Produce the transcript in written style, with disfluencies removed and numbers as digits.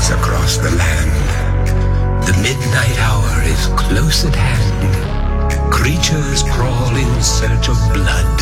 rise across the land. The midnight hour is close at hand. Creatures crawl in search of blood.